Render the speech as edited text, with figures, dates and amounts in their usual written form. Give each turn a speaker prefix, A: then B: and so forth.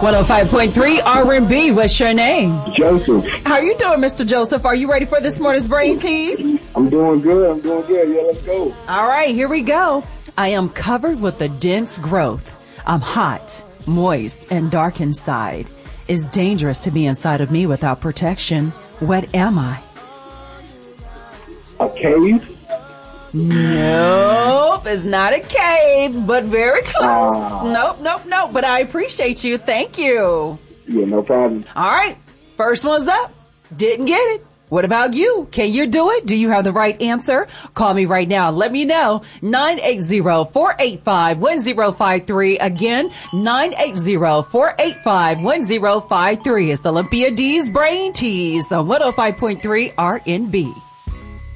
A: 105.3 R&B. What's your name?
B: Joseph.
A: How you doing, Mr. Joseph? Are you ready for this morning's brain tease?
B: I'm doing good. Yeah, let's go.
A: All right, here we go. I am covered with a dense growth. I'm hot, moist, and dark inside. It's dangerous to be inside of me without protection. What am I?
B: A cave?
A: Nope, it's not a cave, but very close. Nope. But I appreciate you. Thank you.
B: Yeah, no problem.
A: All right, first one's up. Didn't get it. What about you? Can you do it? Do you have the right answer? Call me right now. Let me know. 980-485-1053. Again, 980-485-1053. It's Olympia D's Brain Tease on 105.3 RNB.